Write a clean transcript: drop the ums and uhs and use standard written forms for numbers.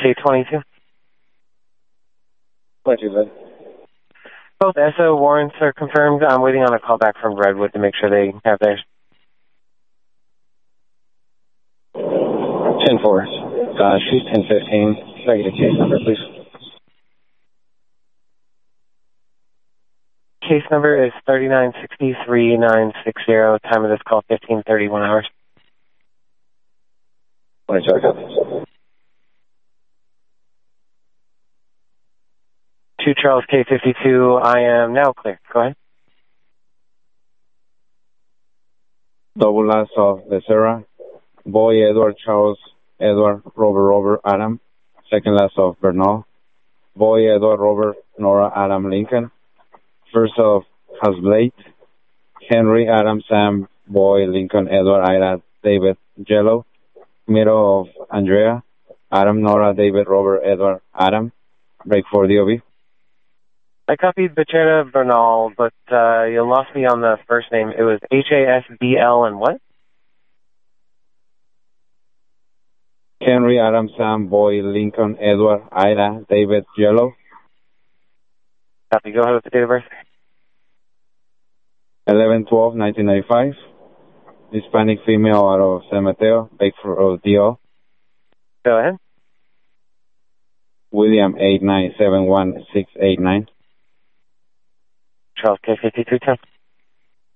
K22. 22, bud. Both SO warrants are confirmed. I'm waiting on a call back from Redwood to make sure they have theirs. 10-4. She's 10-15. Can I get a case number, please? Case number is 3963960. Time of this call, 15:31 hours. 22 seconds. 2 Charles K52. I am now clear. Go ahead. Double last of Becerra, Boy Edward Charles Edward Robert Adam, second last of Bernal, Boy Edward Robert Nora Adam Lincoln, first of Hasblade, Henry Adam Sam Boy Lincoln Edward Ida David Jello, middle of Andrea, Adam Nora David Robert Edward Adam, break for DOB. I copied Becerra Bernal, but you lost me on the first name. It was HASBL and what? Henry Adam Sam Boy Lincoln Edward Ida David Jello. Copy. Go ahead with the date of birth. 11/12/1995. Hispanic female out of San Mateo, break for DO. Go ahead. William 8971689. Charles K5210.